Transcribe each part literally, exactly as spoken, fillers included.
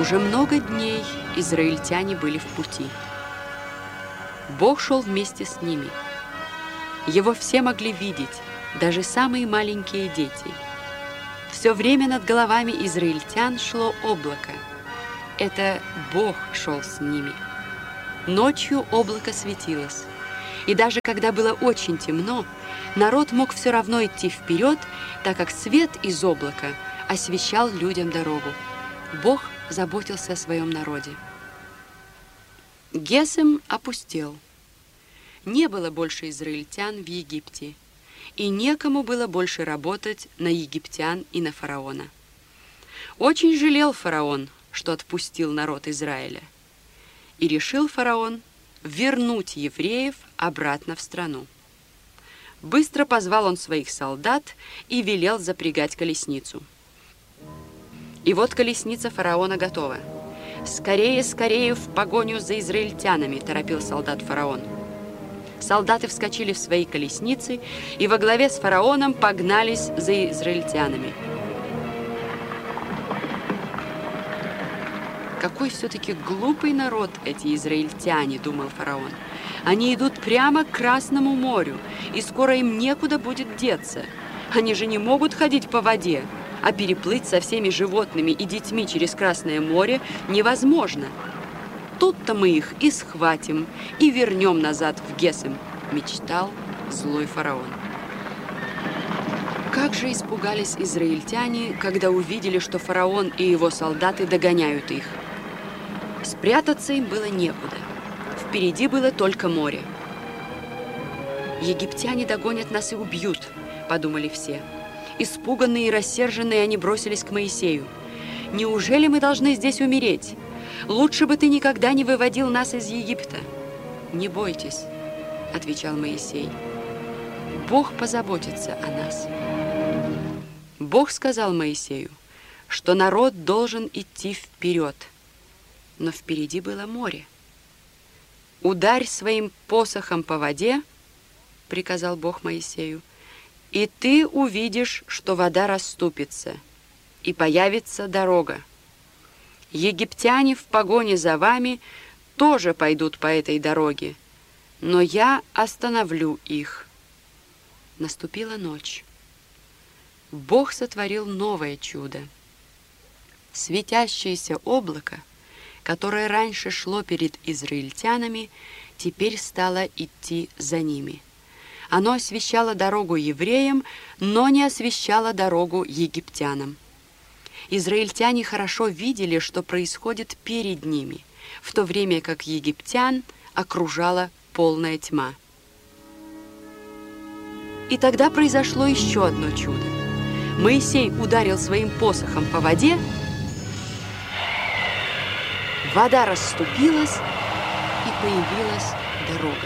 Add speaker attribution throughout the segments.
Speaker 1: Уже много дней израильтяне были в пути. Бог шел вместе с ними. Его все могли видеть, даже самые маленькие дети. Все время над головами израильтян шло облако. Это Бог шел с ними. Ночью облако светилось. И даже когда было очень темно, народ мог все равно идти вперед, так как свет из облака освещал людям дорогу. Бог заботился о своем народе. Гесем опустел. Не было больше израильтян в Египте, и некому было больше работать на египтян и на фараона. Очень жалел фараон, что отпустил народ Израиля. И решил фараон вернуть евреев обратно в страну. Быстро позвал он своих солдат и велел запрягать колесницу. И вот колесница фараона готова. «Скорее, скорее в погоню за израильтянами!» – торопил солдат фараон. Солдаты вскочили в свои колесницы и во главе с фараоном погнались за израильтянами. Какой все-таки глупый народ эти израильтяне, думал фараон. Они идут прямо к Красному морю, и скоро им некуда будет деться. Они же не могут ходить по воде, а переплыть со всеми животными и детьми через Красное море невозможно. Тут-то мы их и схватим, и вернем назад в Гесем, мечтал злой фараон. Как же испугались израильтяне, когда увидели, что фараон и его солдаты догоняют их. Спрятаться им было некуда. Впереди было только море. «Египтяне догонят нас и убьют», — подумали все. Испуганные и рассерженные они бросились к Моисею. «Неужели мы должны здесь умереть? Лучше бы ты никогда не выводил нас из Египта». «Не бойтесь», — отвечал Моисей. «Бог позаботится о нас». Бог сказал Моисею, что народ должен идти вперед, но впереди было море. «Ударь своим посохом по воде», — приказал Бог Моисею, «и ты увидишь, что вода расступится, и появится дорога. Египтяне в погоне за вами тоже пойдут по этой дороге, но я остановлю их». Наступила ночь. Бог сотворил новое чудо. Светящееся облако, которое раньше шло перед израильтянами, теперь стало идти за ними. Оно освещало дорогу евреям, но не освещало дорогу египтянам. Израильтяне хорошо видели, что происходит перед ними, в то время как египтян окружала полная тьма. И тогда произошло еще одно чудо. Моисей ударил своим посохом по воде, вода расступилась, и появилась дорога.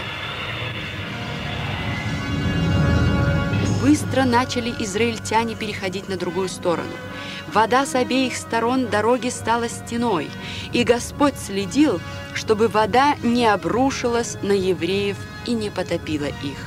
Speaker 1: Быстро начали израильтяне переходить на другую сторону. Вода с обеих сторон дороги стала стеной, и Господь следил, чтобы вода не обрушилась на евреев и не потопила их.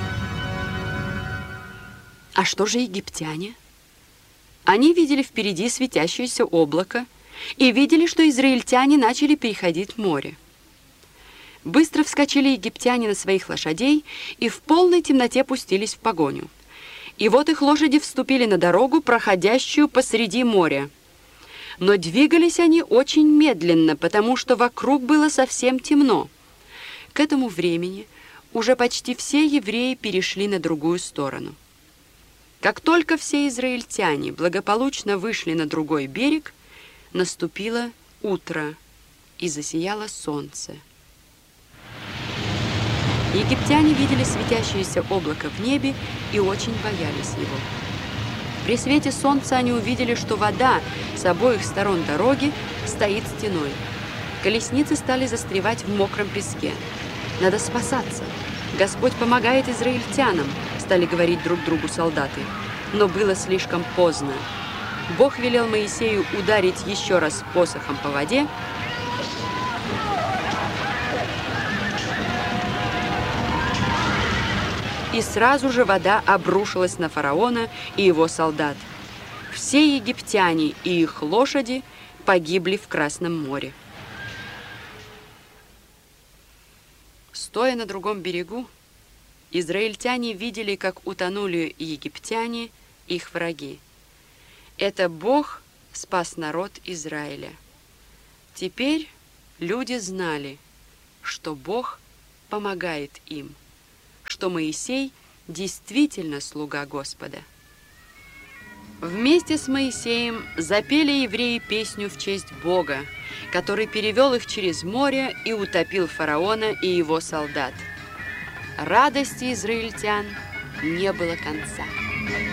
Speaker 1: А что же египтяне? Они видели впереди светящееся облако и видели, что израильтяне начали переходить море. Быстро вскочили египтяне на своих лошадей и в полной темноте пустились в погоню. И вот их лошади вступили на дорогу, проходящую посреди моря. Но двигались они очень медленно, потому что вокруг было совсем темно. К этому времени уже почти все евреи перешли на другую сторону. Как только все израильтяне благополучно вышли на другой берег, наступило утро, и засияло солнце. Египтяне видели светящееся облако в небе и очень боялись его. При свете солнца они увидели, что вода с обоих сторон дороги стоит стеной. Колесницы стали застревать в мокром песке. «Надо спасаться! Господь помогает израильтянам!» стали говорить друг другу солдаты. Но было слишком поздно. Бог велел Моисею ударить еще раз посохом по воде, и сразу же вода обрушилась на фараона и его солдат. Все египтяне и их лошади погибли в Красном море. Стоя на другом берегу, израильтяне видели, как утонули египтяне, их враги. Это Бог спас народ Израиля. Теперь люди знали, что Бог помогает им, что Моисей действительно слуга Господа. Вместе с Моисеем запели евреи песню в честь Бога, который перевел их через море и утопил фараона и его солдат. Радости израильтян не было конца.